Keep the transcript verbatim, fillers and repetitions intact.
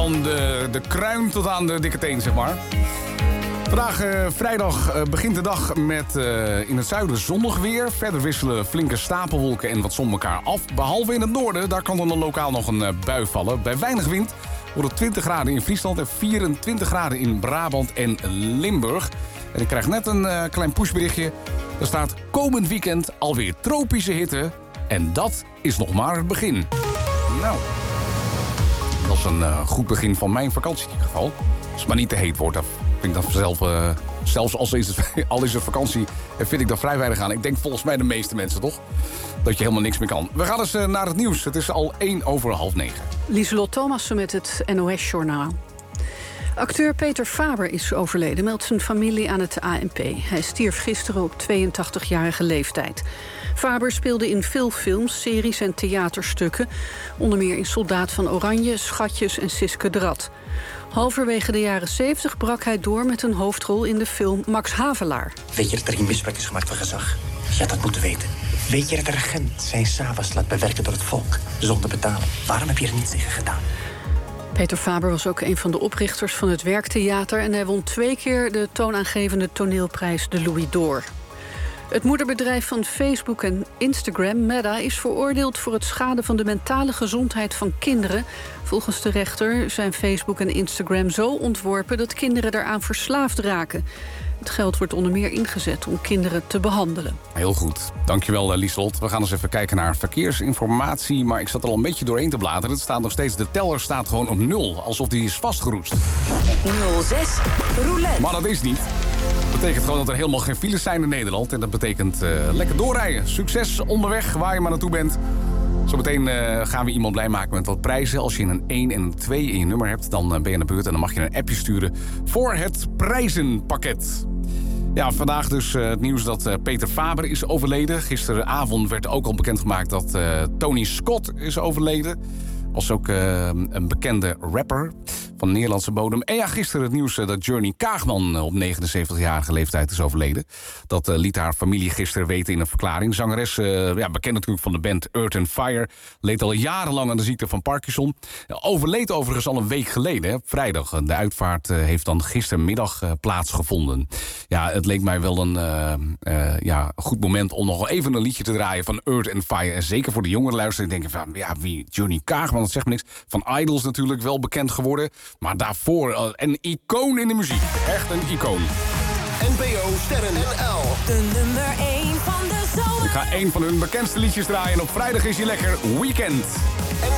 van de, de kruin tot aan de dikke teen, zeg maar. Vandaag, uh, vrijdag, uh, begint de dag met uh, in het zuiden zonnig weer. Verder wisselen flinke stapelwolken en wat zon elkaar af. Behalve in het noorden, daar kan dan lokaal nog een uh, bui vallen. Bij weinig wind wordt het twintig graden in Friesland en vierentwintig graden in Brabant en Limburg. En ik krijg net een uh, klein pushberichtje. Er staat komend weekend alweer tropische hitte. En dat is nog maar het begin. Nou, dat is een uh, goed begin van mijn vakantie in ieder geval. Als het maar niet te heet wordt, dan vind ik dat zelf, uh, zelfs als is het, al is het vakantie, vind ik dat vrij weinig aan. Ik denk volgens mij de meeste mensen toch, dat je helemaal niks meer kan. We gaan eens uh, naar het nieuws. Het is al één over half negen. Lieselot Thomassen met het N O S-journaal. Acteur Peter Faber is overleden, meldt zijn familie aan het A N P. Hij stierf gisteren op tweeëntachtigjarige leeftijd. Faber speelde in veel films, series en theaterstukken. Onder meer in Soldaat van Oranje, Schatjes en Siske de Rat. Halverwege de jaren zeventig brak hij door met een hoofdrol in de film Max Havelaar. Weet je dat er geen misbruik is gemaakt van gezag? Je had dat moeten weten. Weet je dat de regent zijn Savas laat bewerken door het volk, zonder betalen? Waarom heb je er niets tegen gedaan? Peter Faber was ook een van de oprichters van het Werktheater en hij won twee keer de toonaangevende toneelprijs de Louis d'Or. Het moederbedrijf van Facebook en Instagram, Meta, is veroordeeld voor het schaden van de mentale gezondheid van kinderen. Volgens de rechter zijn Facebook en Instagram zo ontworpen dat kinderen daaraan verslaafd raken. Het geld wordt onder meer ingezet om kinderen te behandelen. Heel goed. Dankjewel, Lieselot. We gaan eens even kijken naar verkeersinformatie. Maar ik zat er al een beetje doorheen te bladeren. Het staat nog steeds, de teller staat gewoon op nul. Alsof die is vastgeroest. nul zes roulette. Maar dat is niet. Dat betekent gewoon dat er helemaal geen files zijn in Nederland. En dat betekent uh, lekker doorrijden. Succes onderweg, waar je maar naartoe bent. Zometeen uh, gaan we iemand blij maken met wat prijzen. Als je een één en een twee in je nummer hebt, dan uh, ben je aan de beurt. En dan mag je een appje sturen voor het prijzenpakket. Ja, vandaag dus uh, het nieuws dat uh, Peter Faber is overleden. Gisteravond werd ook al bekendgemaakt dat uh, Tony Scott is overleden. Was ook uh, een bekende rapper van Nederlandse bodem. En ja, gisteren het nieuws uh, dat Journey Kaagman uh, op negenenzeventigjarige leeftijd is overleden. Dat uh, liet haar familie gisteren weten in een verklaring. Zangeres, uh, ja, bekend natuurlijk van de band Earth and Fire, leed al jarenlang aan de ziekte van Parkinson. Uh, overleed overigens al een week geleden, hè, op vrijdag. De uitvaart uh, heeft dan gistermiddag uh, plaatsgevonden. Ja, het leek mij wel een uh, uh, ja, goed moment om nog even een liedje te draaien van Earth and Fire. En zeker voor de jongere luisteraars denken van, ja, wie Journey Kaagman, dat zegt me niks. Van Idols natuurlijk wel bekend geworden. Maar daarvoor uh, een icoon in de muziek. Echt een icoon. N P O Sterren N L. De nummer één van de zomer. Ik ga één van hun bekendste liedjes draaien. Op vrijdag is hij lekker. Weekend.